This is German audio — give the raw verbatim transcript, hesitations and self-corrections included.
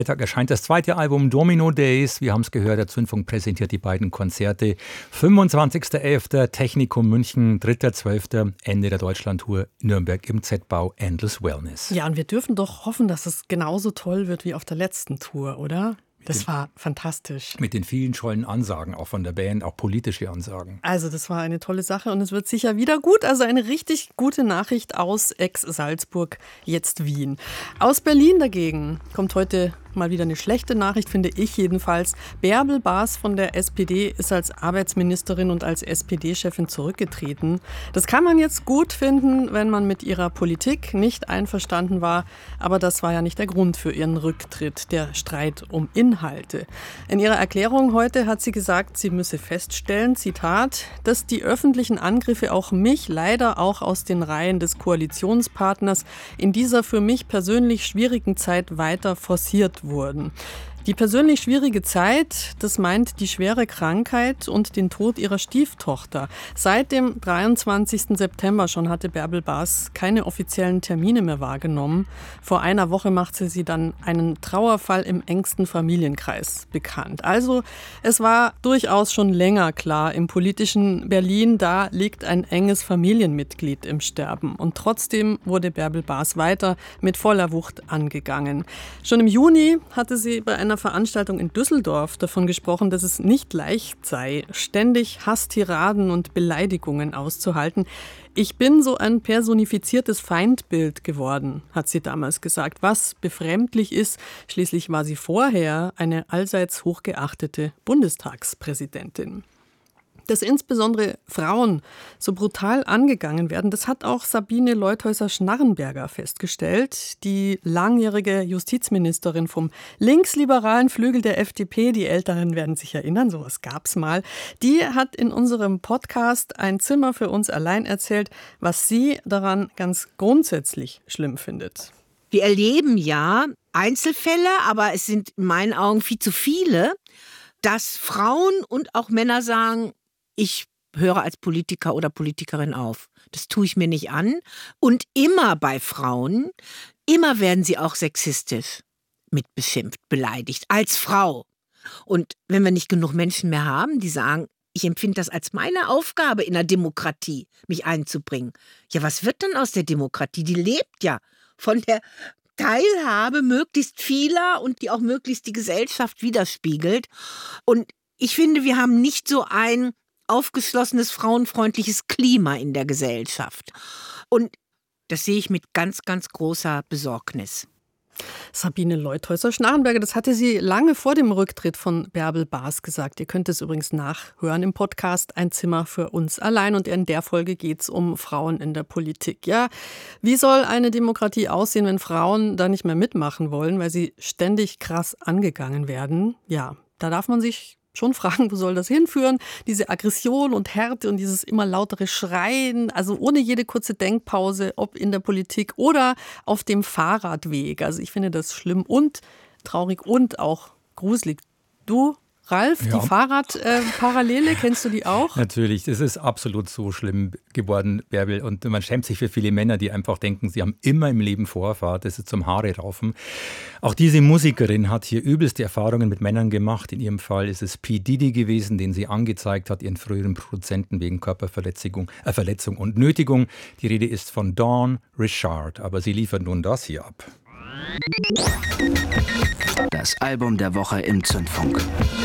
Freitag erscheint das zweite Album Domino Days. Wir haben es gehört, der Zündfunk präsentiert die beiden Konzerte. fünfundzwanzigster elfter Technikum München, dritter zwölfter Ende der Deutschlandtour Nürnberg im Z-Bau Endless Wellness. Ja, und wir dürfen doch hoffen, dass es genauso toll wird wie auf der letzten Tour, oder? Das war fantastisch. Mit den vielen tollen Ansagen, auch von der Band, auch politische Ansagen. Also das war eine tolle Sache und es wird sicher wieder gut. Also eine richtig gute Nachricht aus Ex-Salzburg, jetzt Wien. Aus Berlin dagegen kommt heute mal wieder eine schlechte Nachricht, finde ich jedenfalls. Bärbel Baas von der S P D ist als Arbeitsministerin und als S P D-Chefin zurückgetreten. Das kann man jetzt gut finden, wenn man mit ihrer Politik nicht einverstanden war. Aber das war ja nicht der Grund für ihren Rücktritt, der Streit um Inhalte. In ihrer Erklärung heute hat sie gesagt, sie müsse feststellen, Zitat, dass die öffentlichen Angriffe auch mich, leider auch aus den Reihen des Koalitionspartners, in dieser für mich persönlich schwierigen Zeit weiter forciert wurden. Die persönlich schwierige Zeit, das meint die schwere Krankheit und den Tod ihrer Stieftochter. Seit dem dreiundzwanzigsten September schon hatte Bärbel Baas keine offiziellen Termine mehr wahrgenommen. Vor einer Woche machte sie dann einen Trauerfall im engsten Familienkreis bekannt. Also es war durchaus schon länger klar, im politischen Berlin, da liegt ein enges Familienmitglied im Sterben. Und trotzdem wurde Bärbel Baas weiter mit voller Wucht angegangen. Schon im Juni hatte sie bei einer Veranstaltung in Düsseldorf davon gesprochen, dass es nicht leicht sei, ständig Hasstiraden und Beleidigungen auszuhalten. Ich bin so ein personifiziertes Feindbild geworden, hat sie damals gesagt, was befremdlich ist. Schließlich war sie vorher eine allseits hochgeachtete Bundestagspräsidentin. Dass insbesondere Frauen so brutal angegangen werden, das hat auch Sabine Leutheusser-Schnarrenberger festgestellt, die langjährige Justizministerin vom linksliberalen Flügel der F D P. Die Älteren werden sich erinnern, sowas gab's mal. Die hat in unserem Podcast Ein Zimmer für uns allein erzählt, was sie daran ganz grundsätzlich schlimm findet. Wir erleben ja Einzelfälle, aber es sind in meinen Augen viel zu viele, dass Frauen und auch Männer sagen, ich höre als Politiker oder Politikerin auf. Das tue ich mir nicht an. Und immer bei Frauen, immer werden sie auch sexistisch mitbeschimpft, beleidigt, als Frau. Und wenn wir nicht genug Menschen mehr haben, die sagen, ich empfinde das als meine Aufgabe in der Demokratie, mich einzubringen. Ja, was wird dann aus der Demokratie? Die lebt ja von der Teilhabe möglichst vieler und die auch möglichst die Gesellschaft widerspiegelt. Und ich finde, wir haben nicht so ein aufgeschlossenes, frauenfreundliches Klima in der Gesellschaft. Und das sehe ich mit ganz, ganz großer Besorgnis. Sabine Leutheusser-Schnarrenberger, das hatte sie lange vor dem Rücktritt von Bärbel Baas gesagt. Ihr könnt es übrigens nachhören im Podcast Ein Zimmer für uns allein. Und in der Folge geht es um Frauen in der Politik. Ja, wie soll eine Demokratie aussehen, wenn Frauen da nicht mehr mitmachen wollen, weil sie ständig krass angegangen werden? Ja, da darf man sich schon fragen, wo soll das hinführen? Diese Aggression und Härte und dieses immer lautere Schreien, also ohne jede kurze Denkpause, ob in der Politik oder auf dem Fahrradweg. Also ich finde das schlimm und traurig und auch gruselig. Du, Ralf, ja. Die Fahrradparallele, äh, kennst du die auch? Natürlich, das ist absolut so schlimm geworden, Bärbel. Und man schämt sich für viele Männer, die einfach denken, sie haben immer im Leben Vorfahrt. Das ist zum Haare raufen. Auch diese Musikerin hat hier übelste Erfahrungen mit Männern gemacht. In ihrem Fall ist es P. Diddy gewesen, den sie angezeigt hat, ihren früheren Produzenten wegen Körperverletzung äh, Verletzung und Nötigung. Die Rede ist von Dawn Richard, aber sie liefert nun das hier ab. Das Album der Woche im Zündfunk.